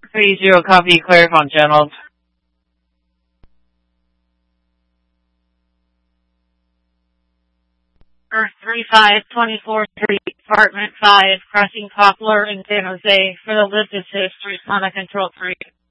30 copy, clear on channel. Earth 3524 Street, Apartment 5, crossing Poplar in San Jose for the Live Assist, respond to Control 3.